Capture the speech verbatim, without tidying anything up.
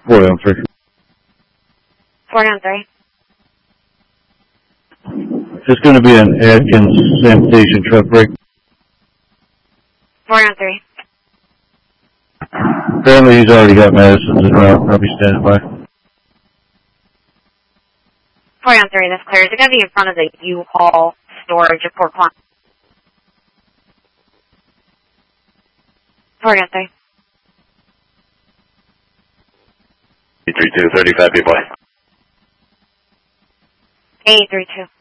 forty on three. forty on three. It's going to be an Atkins sanitation truck break. forty on three. Apparently he's already got medicines en route. I'll be standing by. forty on three, that's clear. Is it going to be in front of the U-Haul storage at Fort Klein? forty on three. eight three two, thirty-five people. eight three two.